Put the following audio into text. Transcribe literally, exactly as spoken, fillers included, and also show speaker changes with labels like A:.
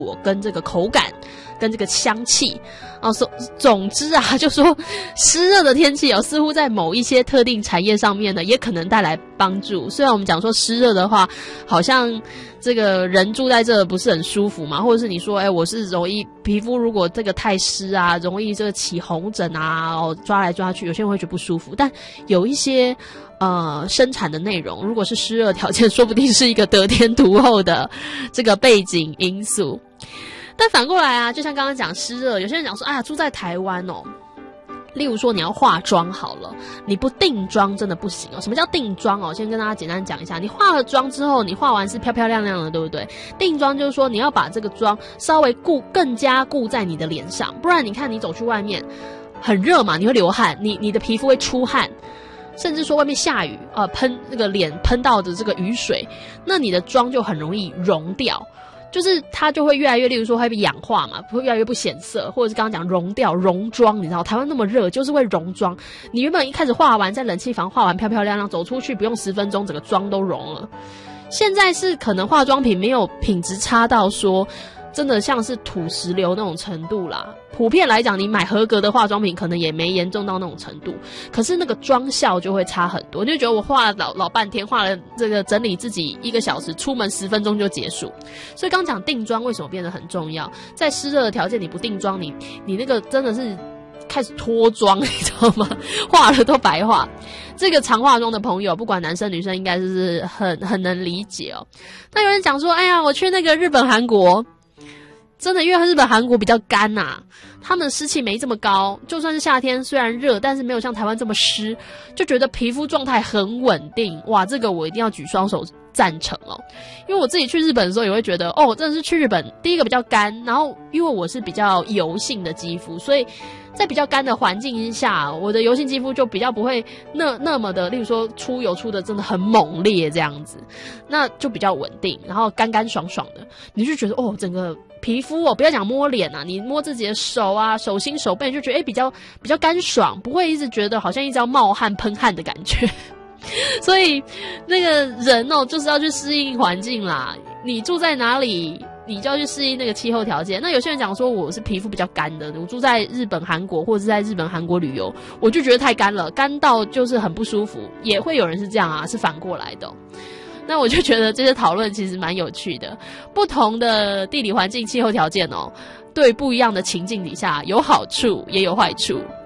A: 我跟这个口感跟这个香气啊，总总之啊，就说湿热的天气哦，似乎在某一些特定产业上面呢，也可能带来帮助。虽然我们讲说湿热的话，好像这个人住在这不是很舒服嘛，或者是你说，哎，我是容易皮肤如果这个太湿啊，容易这个起红疹啊，哦，抓来抓去，有些人会觉得不舒服。但有一些呃生产的内容，如果是湿热条件，说不定是一个得天独厚的这个背景因素。但反过来啊，就像刚刚讲湿热，有些人讲说，哎呀，住在台湾哦，例如说你要化妆好了，你不定妆真的不行哦。什么叫定妆哦？先跟大家简单讲一下，你化了妆之后，你化完是漂漂亮亮的，对不对？定妆就是说你要把这个妆稍微顾更加顾在你的脸上，不然你看你走去外面很热嘛，你会流汗，你你的皮肤会出汗。甚至说外面下雨，呃，喷那个脸喷到的这个雨水，那你的妆就很容易溶掉，就是它就会越来越，例如说会被氧化嘛，会越来越不显色，或者是刚刚讲溶掉、溶妆，你知道台湾那么热，就是会溶妆。你原本一开始化完在冷气房化完漂漂亮亮，走出去不用十分钟，整个妆都溶了。现在是可能化妆品没有品质差到说真的像是土石流那种程度啦。普遍来讲，你买合格的化妆品可能也没严重到那种程度，可是那个妆效就会差很多。你就觉得我画了老老半天，画了这个整理自己一个小时，出门十分钟就结束。所以刚讲定妆为什么变得很重要，在湿热的条件你不定妆，你你那个真的是开始脱妆，你知道吗？画了都白画。这个常化妆的朋友，不管男生女生，应该是很很能理解哦。那有人讲说，哎呀，我去那个日本韩国，真的因为日本韩国比较干呐、啊，他们的湿气没这么高，就算是夏天虽然热，但是没有像台湾这么湿，就觉得皮肤状态很稳定。哇，这个我一定要举双手赞成哦。因为我自己去日本的时候也会觉得，哦，真的是去日本，第一个比较干，然后因为我是比较油性的肌肤，所以在比较干的环境下，我的油性肌肤就比较不会那那么的，例如说出油出的真的很猛烈这样子，那就比较稳定，然后干干爽爽的，你就觉得哦，整个皮肤哦，不要讲摸脸啊，你摸自己的手啊、手心、手背，就觉得哎比较比较干爽，不会一直觉得好像一直要冒汗、喷汗的感觉。所以那个人哦，就是要去适应环境啦。你住在哪里，你就要去适应那个气候条件。那有些人讲说我是皮肤比较干的，我住在日本、韩国或者是在日本、韩国旅游，我就觉得太干了，干到就是很不舒服。也会有人是这样啊，是反过来的哦。那我就觉得这些讨论其实蛮有趣的，不同的地理环境、气候条件哦，对不一样的情境底下有好处也有坏处。